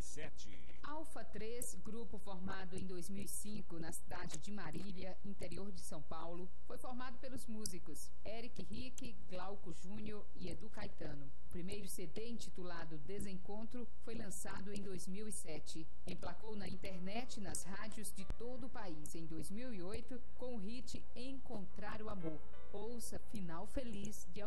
RC7. Alfa 3, grupo formado em 2005 na cidade de Marília, interior de São Paulo, foi formado pelos músicos Eric Rick, Glauco Júnior e Edu Caetano. O primeiro CD, intitulado Desencontro, foi lançado em 2007. Emplacou na internet e nas rádios de todo o país em 2008 com o hit Encontrar o Amor. Ouça Final Feliz de